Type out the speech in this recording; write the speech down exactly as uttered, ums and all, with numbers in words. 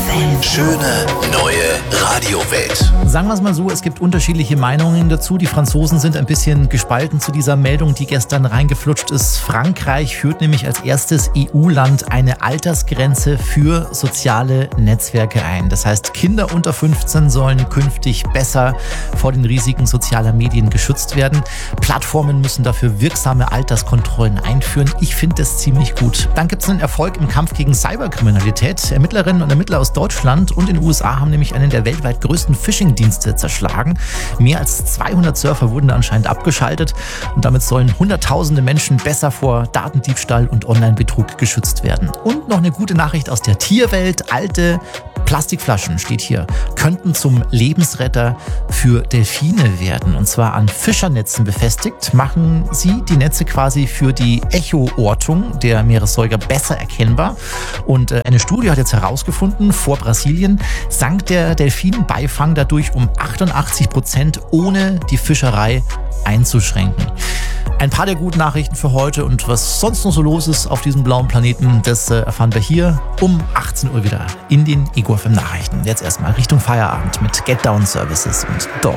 Radiowelt. Schöne neue Radiowelt. Sagen wir es mal so, es gibt unterschiedliche Meinungen dazu. Die Franzosen sind ein bisschen gespalten zu dieser Meldung, die gestern reingeflutscht ist. Frankreich führt nämlich als erstes E U-Land eine Altersgrenze für soziale Netzwerke ein. Das heißt, Kinder unter fünfzehn sollen künftig besser vor den Risiken sozialer Medien geschützt werden. Plattformen müssen dafür wirksame Alterskontrollen einführen. Ich finde das ziemlich gut. Dann gibt es einen Erfolg im Kampf gegen Cyberkriminalität. Ermittlerinnen und Ermittler aus Deutschland und den U S A haben nämlich einen der weltweit größten Phishing-Dienste zerschlagen. Mehr als zweihundert Surfer wurden da anscheinend abgeschaltet und damit sollen hunderttausende Menschen besser vor Datendiebstahl und Online-Betrug geschützt werden. Und noch eine gute Nachricht aus der Tierwelt. Alte Plastikflaschen, steht hier, könnten zum Lebensretter für Delfine werden. Und zwar an Fischernetzen befestigt, machen sie die Netze quasi für die Echoortung der Meeressäuger besser erkennbar. Und eine Studie hat jetzt herausgefunden, vor Brasilien sank der Delfinbeifang dadurch um achtundachtzig Prozent, ohne die Fischerei einzuschränken. Ein paar der guten Nachrichten für heute und was sonst noch so los ist auf diesem blauen Planeten, das äh, erfahren wir hier um achtzehn Uhr wieder in den Ego F M Nachrichten. Jetzt erstmal Richtung Feierabend mit Get Down Services und Dog.